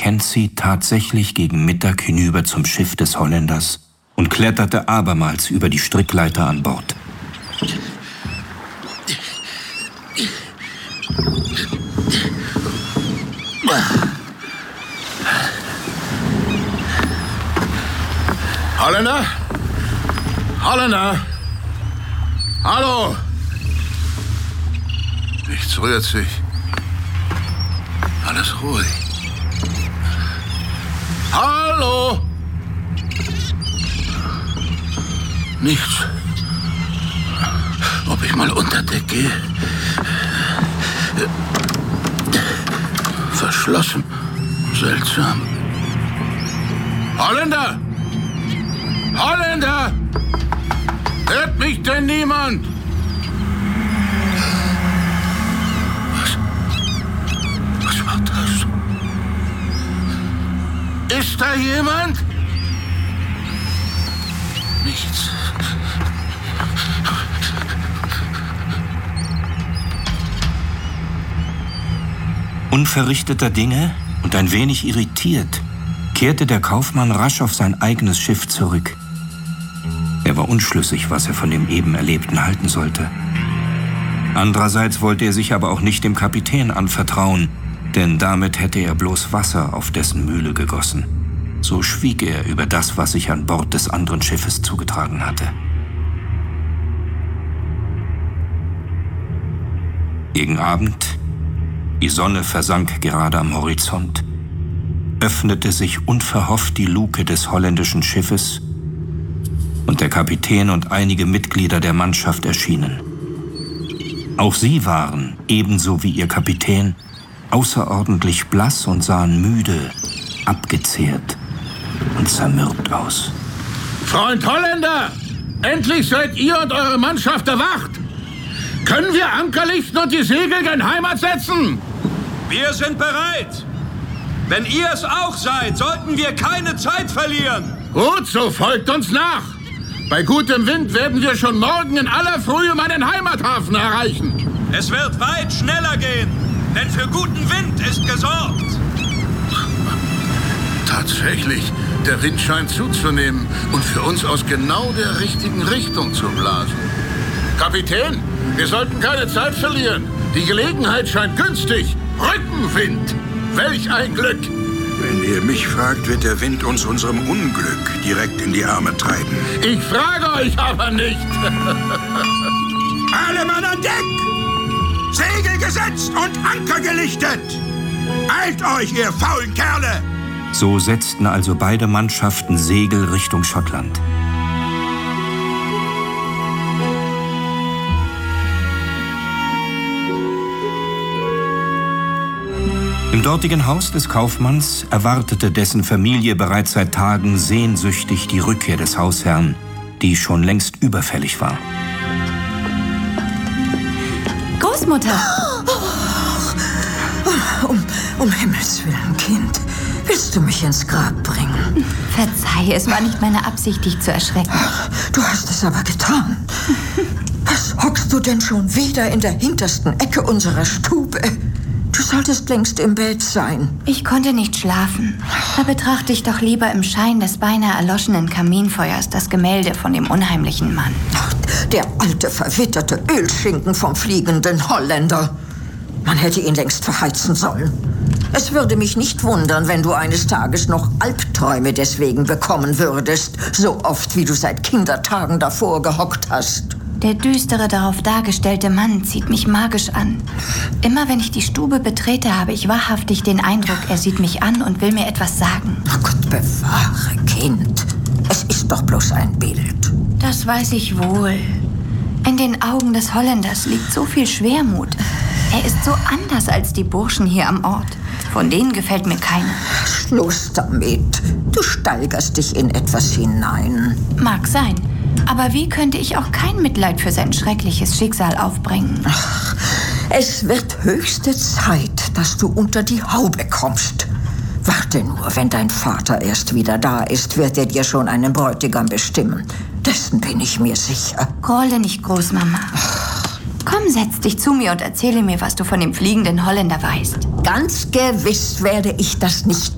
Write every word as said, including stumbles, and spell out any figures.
Mackenzie tatsächlich gegen Mittag hinüber zum Schiff des Holländers und kletterte abermals über die Strickleiter an Bord. Holländer? Holländer? Hallo? Nichts rührt sich. Alles ruhig. Hallo? Nichts. Ob ich mal unter Deck gehe? Verschlossen. Seltsam. Holländer! Holländer! Hört mich denn niemand? Was? Was war das? Ist da jemand? Nichts. Unverrichteter Dinge und ein wenig irritiert kehrte der Kaufmann rasch auf sein eigenes Schiff zurück. Er war unschlüssig, was er von dem eben Erlebten halten sollte. Andererseits wollte er sich aber auch nicht dem Kapitän anvertrauen, denn damit hätte er bloß Wasser auf dessen Mühle gegossen. So schwieg er über das, was sich an Bord des anderen Schiffes zugetragen hatte. Gegen Abend, die Sonne versank gerade am Horizont, öffnete sich unverhofft die Luke des holländischen Schiffes und der Kapitän und einige Mitglieder der Mannschaft erschienen. Auch sie waren, ebenso wie ihr Kapitän, außerordentlich blass und sahen müde, abgezehrt und zermürbt aus. Freund Holländer! Endlich seid ihr und eure Mannschaft erwacht! Können wir Anker lichten und die Segel gen Heimat setzen? Wir sind bereit! Wenn ihr es auch seid, sollten wir keine Zeit verlieren. Gut, so folgt uns nach. Bei gutem Wind werden wir schon morgen in aller Frühe meinen Heimathafen erreichen. Es wird weit schneller gehen, denn für guten Wind ist gesorgt. Tatsächlich, der Wind scheint zuzunehmen und für uns aus genau der richtigen Richtung zu blasen. Kapitän, wir sollten keine Zeit verlieren. Die Gelegenheit scheint günstig. Rückenwind. Welch ein Glück! Wenn ihr mich fragt, wird der Wind uns unserem Unglück direkt in die Arme treiben. Ich frage euch aber nicht. Alle Mann an Deck! Segel gesetzt und Anker gelichtet! Eilt euch, ihr faulen Kerle! So setzten also beide Mannschaften Segel Richtung Schottland. Im dortigen Haus des Kaufmanns erwartete dessen Familie bereits seit Tagen sehnsüchtig die Rückkehr des Hausherrn, die schon längst überfällig war. Großmutter! Oh, um, um Himmels Willen, Kind. Willst du mich ins Grab bringen? Verzeih, es war nicht meine Absicht, dich zu erschrecken. Du hast es aber getan. Was hockst du denn schon wieder in der hintersten Ecke unserer Stube? Du solltest längst im Bett sein. Ich konnte nicht schlafen. Da betrachte ich doch lieber im Schein des beinahe erloschenen Kaminfeuers das Gemälde von dem unheimlichen Mann. Ach, der alte, verwitterte Ölschinken vom fliegenden Holländer. Man hätte ihn längst verheizen sollen. Es würde mich nicht wundern, wenn du eines Tages noch Albträume deswegen bekommen würdest, so oft wie du seit Kindertagen davor gehockt hast. Der düstere, darauf dargestellte Mann zieht mich magisch an. Immer wenn ich die Stube betrete, habe ich wahrhaftig den Eindruck, er sieht mich an und will mir etwas sagen. Oh Gott bewahre, Kind. Es ist doch bloß ein Bild. Das weiß ich wohl. In den Augen des Holländers liegt so viel Schwermut. Er ist so anders als die Burschen hier am Ort. Von denen gefällt mir keiner. Schluss damit. Du steigerst dich in etwas hinein. Mag sein. Aber wie könnte ich auch kein Mitleid für sein schreckliches Schicksal aufbringen? Ach, es wird höchste Zeit, dass du unter die Haube kommst. Warte nur, wenn dein Vater erst wieder da ist, wird er dir schon einen Bräutigam bestimmen. Dessen bin ich mir sicher. Grolle nicht, Großmama. Komm, setz dich zu mir und erzähle mir, was du von dem fliegenden Holländer weißt. Ganz gewiss werde ich das nicht